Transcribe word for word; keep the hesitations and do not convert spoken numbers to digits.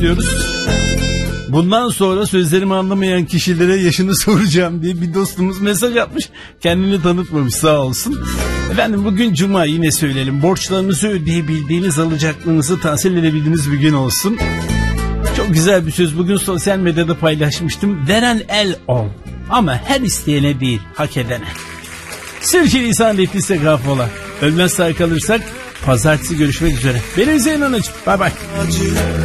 diyoruz. Bundan sonra sözlerimi anlamayan kişilere yaşını soracağım diye bir dostumuz mesaj atmış. Kendini tanıtmamış, sağ olsun. Efendim bugün cuma, yine söyleyelim. Borçlarınızı ödeyebildiğiniz, alacaklığınızı tahsil edebildiğiniz bir gün olsun. Çok güzel bir söz, bugün sosyal medyada paylaşmıştım. Veren el ol ama her isteyene değil, hak edene. Sürçülisan ettiysek affola. Ölmez sağ kalırsak pazartesi görüşmek üzere. Beni izleyin anacığım. Bay bay.